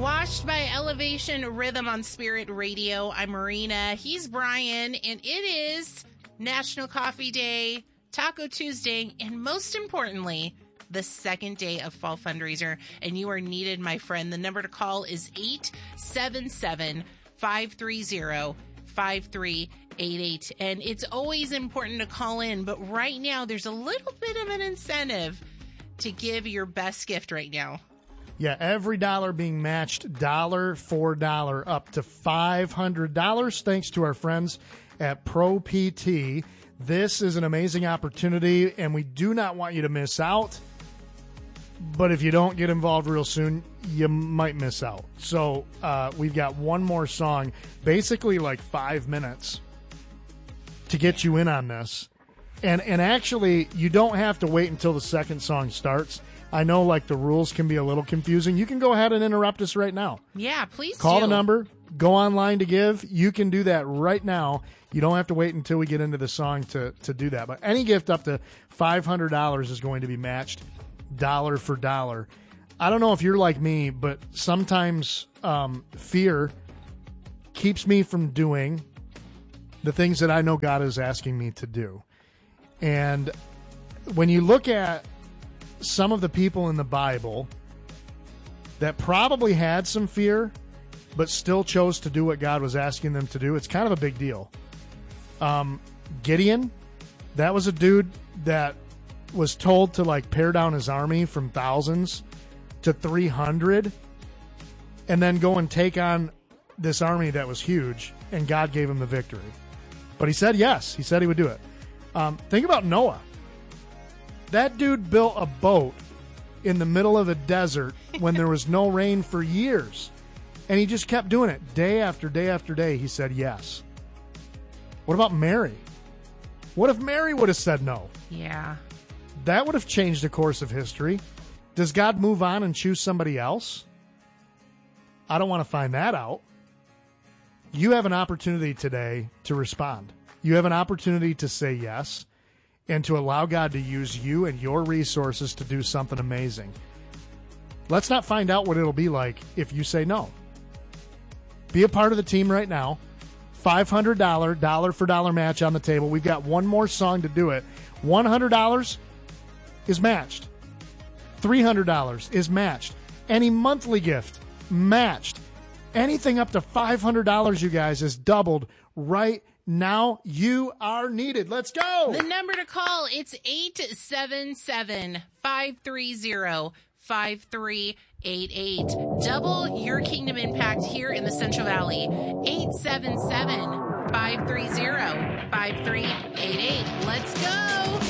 Washed by Elevation Rhythm on Spirit Radio. I'm Marina. He's Brian, and it is National Coffee Day, Taco Tuesday, and most importantly, the second day of Fall Fundraiser. And you are needed, my friend. The number to call is 877-530-5388. And it's always important to call in, but right now there's a little bit of an incentive to give your best gift right now. Yeah, every dollar being matched dollar for dollar up to $500 thanks to our friends at Pro PT. This is an amazing opportunity, and we do not want you to miss out. But if you don't get involved real soon, you might miss out. So we've got one more song, basically like 5 minutes to get you in on this. And actually, you don't have to wait until the second song starts. I know, like, the rules can be a little confusing. You can go ahead and interrupt us right now. Yeah, please Call do. the number. Go online to give. You can do that right now. You don't have to wait until we get into the song to do that. But any gift up to $500 is going to be matched dollar for dollar. I don't know if you're like me, but sometimes fear keeps me from doing the things that I know God is asking me to do. And when you look at some of the people in the Bible that probably had some fear but still chose to do what God was asking them to do, it's kind of a big deal. Gideon, that was a dude that was told to, like, pare down his army from thousands to 300 and then go and take on this army that was huge, and God gave him the victory. But he said yes. He said he would do it. Think about Noah. That dude built a boat in the middle of a desert when there was no rain for years. And he just kept doing it day after day after day. He said yes. What about Mary? What if Mary would have said no? Yeah. That would have changed the course of history. Does God move on and choose somebody else? I don't want to find that out. You have an opportunity today to respond. You have an opportunity to say yes and to allow God to use you and your resources to do something amazing. Let's not find out what it'll be like if you say no. Be a part of the team right now. $500 dollar for dollar match on the table. We've got one more song to do it. $100 is matched. $300 is matched. Any monthly gift matched. Anything up to $500, you guys, is doubled right now. You are needed. Let's go. The number to call, it's 877-530-5388. Double your kingdom impact here in the Central Valley. 877-530-5388. Let's go.